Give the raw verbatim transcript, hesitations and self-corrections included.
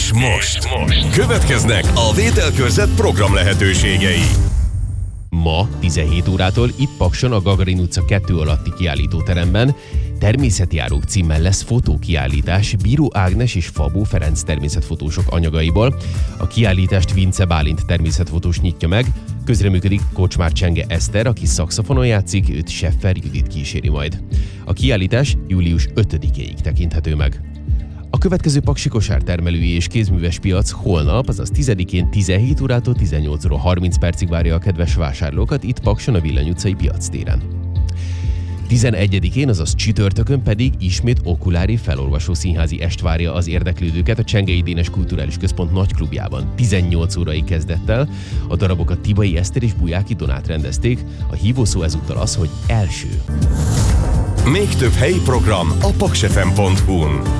És most, most következnek a Vételkörzet program lehetőségei. Ma tizenhét órától itt Pakson a Gagarin utca kettő alatti kiállítóteremben természetjárók címmel lesz fotókiállítás Bíró Ágnes és Fabó Ferenc természetfotósok anyagaiból. A kiállítást Vince Bálint természetfotós nyitja meg, közreműködik Kocsmár Csenge Eszter, aki szaxofonon játszik, őt Seffer Judit kíséri majd. A kiállítás július ötödikéig tekinthető meg. A következő paksi kosártermelői és kézműves piac holnap, azaz tizedikén tizenhét órától tizennyolc óra harminc percig várja a kedves vásárlókat itt Pakson a Villany utcai piactéren. tizenegyedikén, azaz csütörtökön pedig ismét okulári felolvasó színházi est várja az érdeklődőket a Csengei Dénes Kulturális Központ nagyklubjában. tizennyolc órai kezdettel a darabokat Tibai Eszter és Bujáki Donát rendezték, a hívószó ezúttal az, hogy első. Még több helyi program a paksefem pont hu-n.